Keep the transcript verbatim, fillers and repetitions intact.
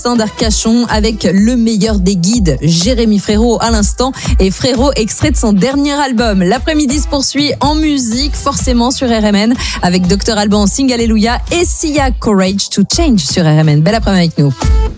d'Arcachon avec le meilleur des guides, Jérémy Frérot à l'instant, et Frérot extrait de son dernier album. L'après-midi se poursuit en musique, forcément sur R M N, avec docteur Alban, Sing Alléluia et Sia, Courage to Change sur R M N. Belle après-midi avec nous.